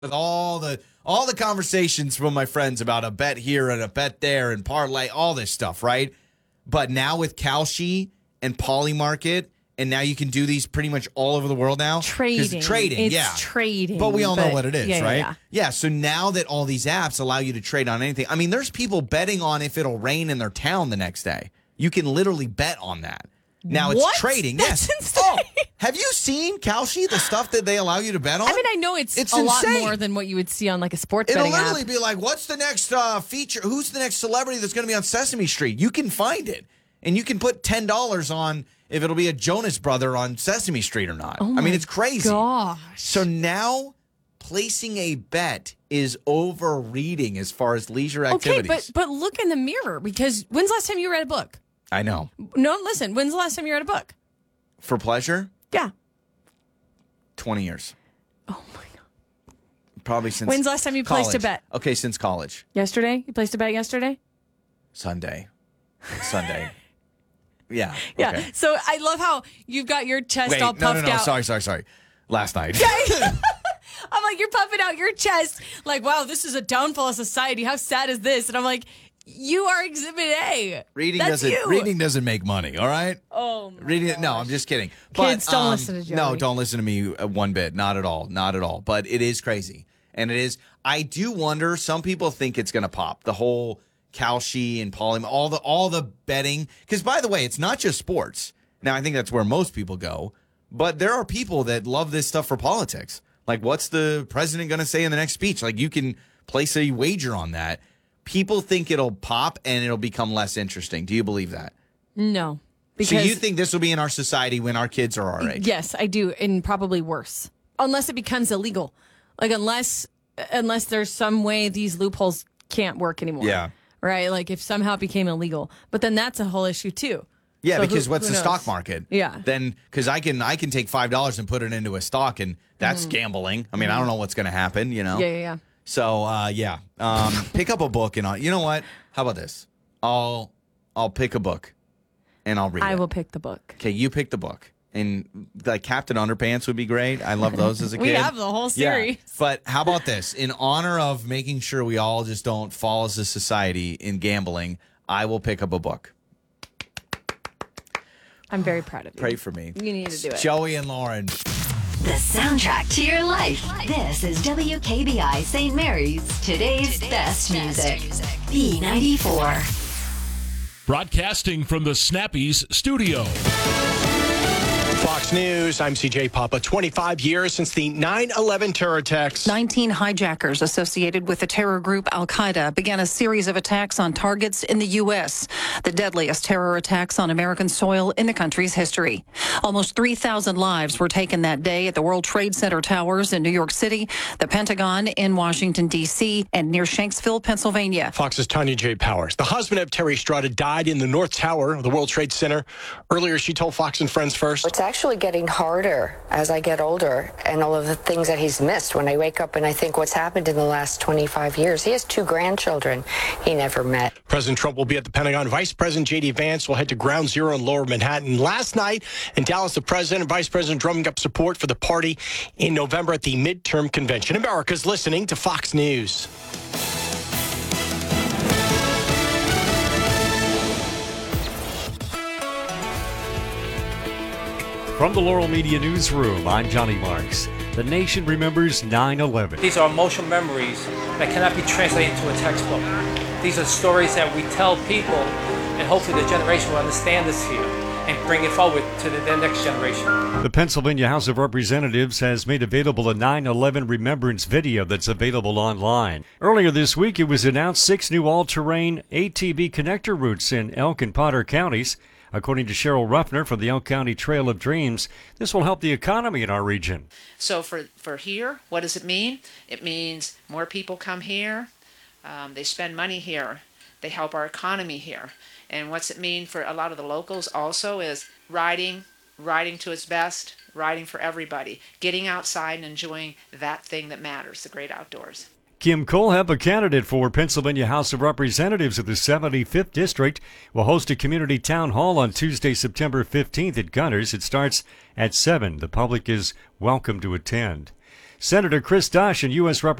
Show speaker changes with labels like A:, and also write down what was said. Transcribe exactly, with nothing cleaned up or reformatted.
A: with all the all the conversations from my friends about a bet here and a bet there and parlay, all this stuff, right? But now with Kalshi and Polymarket, and now you can do these pretty much all over the world now.
B: Trading.
A: Trading,
B: it's
A: yeah.
B: trading.
A: But we all
B: but,
A: know what it is,
B: yeah,
A: right?
B: Yeah, yeah.
A: yeah, so now that all these apps allow you to trade on anything, I mean, there's people betting on if it'll rain in their town the next day. You can literally bet on that. Now it's
B: What?
A: trading.
B: That's
A: yes.
B: insane.
A: Oh, have you seen Kalshi, the stuff that they allow you to bet on?
B: I mean, I know it's,
A: It's
B: a
A: insane.
B: lot more than what you would see on like a sports
A: It'll
B: betting
A: literally
B: app.
A: be like, what's the next uh, feature? Who's the next celebrity that's going to be on Sesame Street? You can find it. And you can put ten dollars on if it'll be a Jonas brother on Sesame Street or not.
B: Oh
A: I mean, it's crazy.
B: Gosh.
A: So now placing a bet is overreading as far as leisure activities.
B: Okay, but but look in the mirror, because when's the last time you read a book?
A: I know.
B: No, listen, when's the last time you read a book?
A: For pleasure,
B: Yeah.
A: twenty years.
B: Oh my God.
A: Probably since
B: When's the last time you
A: college.
B: placed a bet?
A: Okay, since college.
B: Yesterday? You placed a bet yesterday?
A: Sunday. Sunday. Yeah.
B: Yeah.
A: Okay.
B: So I love how you've got your chest
A: Wait,
B: all
A: no,
B: puffed
A: no, no.
B: out.
A: Sorry, sorry, sorry. Last night.
B: I'm like, you're puffing out your chest. Like, wow, this is a downfall of society. How sad is this? And I'm like, you are Exhibit A.
A: Reading
B: That's
A: doesn't
B: you.
A: reading doesn't make money, all right?
B: Oh, my
A: Reading
B: gosh.
A: No, I'm just kidding.
B: Kids,
A: but,
B: don't
A: um,
B: listen to Joey.
A: No, don't listen to me uh, one bit. Not at all. Not at all. But it is crazy. And it is, I do wonder, some people think it's going to pop. The whole Kalshi and Poly, all the all the betting. Because, by the way, it's not just sports. Now, I think that's where most people go. But there are people that love this stuff for politics. Like, what's the president going to say in the next speech? Like, you can place a wager on that. People think it'll pop and it'll become less interesting. Do you believe that?
B: No. Because
A: So you think this will be in our society when our kids are our age?
B: Yes, I do, and probably worse. Unless it becomes illegal. Like, unless unless there's some way these loopholes can't work anymore.
A: Yeah.
B: Right? Like, if somehow it became illegal. But then that's a whole issue, too.
A: Yeah,
B: So
A: because
B: who-
A: what's
B: who
A: the
B: knows?
A: stock market?
B: Yeah.
A: Then, because I can I can take five dollars and put it into a stock, and that's gambling. I mean, I don't know what's going to happen, you know?
B: Mm-hmm. Yeah, yeah, yeah.
A: So, uh, yeah, um, pick up a book and I'll, you know what? How about this? I'll I'll pick a book and I'll read
B: I
A: it.
B: will pick the book.
A: Okay, you pick the book. And like Captain Underpants would be great. I love those as a kid.
B: We have the whole
A: Yeah.
B: series.
A: But how about this? In honor of making sure we all just don't fall as a society in gambling, I will pick up a book.
B: I'm very proud of you.
A: Pray for me.
B: You need to do it.
A: Joey and Lauren.
C: The soundtrack to your life. This is W K B I Saint Mary's Today's, Best, Music. B ninety-four.
D: Broadcasting from the Snappies studio.
E: Fox News, I'm C J Papa. twenty-five years since the nine eleven terror attacks.
F: nineteen hijackers associated with the terror group Al-Qaeda began a series of attacks on targets in the U S, the deadliest terror attacks on American soil in the country's history. Almost three thousand lives were taken that day at the World Trade Center towers in New York City, the Pentagon in Washington, D C, and near Shanksville, Pennsylvania.
E: Fox's Tanya J. Powers. The husband of Terry Strada died in the North Tower of the World Trade Center. Earlier, she told Fox and Friends First.
G: It's actually getting harder as I get older, and all of the things that he's missed. When I wake up and I think what's happened in the last twenty-five years, he has two grandchildren he never met.
E: President Trump will be at the Pentagon. Vice President J D. Vance will head to Ground Zero in Lower Manhattan. Last night in Dallas, the president and vice president drumming up support for the party in November at the midterm convention. America's listening to Fox News.
H: From the Laurel Media Newsroom, I'm Johnny Marks. The nation remembers nine eleven.
I: These are emotional memories that cannot be translated into a textbook. These are stories that we tell people, and hopefully the generation will understand this here and bring it forward to the, the next generation.
H: The Pennsylvania House of Representatives has made available a nine eleven remembrance video that's available online. Earlier this week, it was announced six new all-terrain A T V connector routes in Elk and Potter counties. According to Cheryl Ruffner from the Elk County Trail of Dreams, this will help the economy in our region.
J: So for, for here, what does it mean? It means more people come here, um, they spend money here, they help our economy here. And what's it mean for a lot of the locals also is riding, riding to its best, riding for everybody, getting outside and enjoying that thing that matters, the great outdoors.
H: Kim Kohlhepp, a candidate for Pennsylvania House of Representatives of the seventy-fifth District, will host a community town hall on Tuesday, September fifteenth at Gunners. It starts at seven. The public is welcome to attend. Senator Chris Dush and U S. Representative